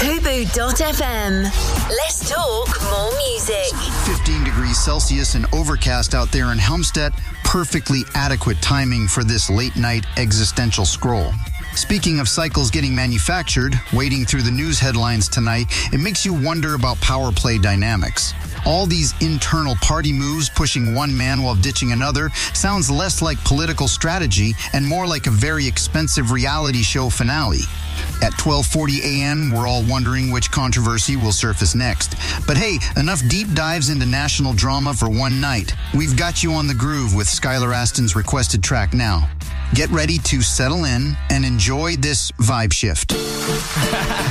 Fubu.fm. Let's talk more music. 15 degrees Celsius and overcast out there in Helmstedt. Perfectly adequate timing for this late night existential scroll. Speaking of cycles getting manufactured, wading through the news headlines tonight, it makes you wonder about power play dynamics. All these internal party moves pushing one man while ditching another sounds less like political strategy and more like a very expensive reality show finale. At 12:40 a.m., we're all wondering which controversy will surface next. But hey, enough deep dives into national drama for one night. We've got you on the groove with Skylar Aston's requested track now. Get ready to settle in and enjoy this vibe shift.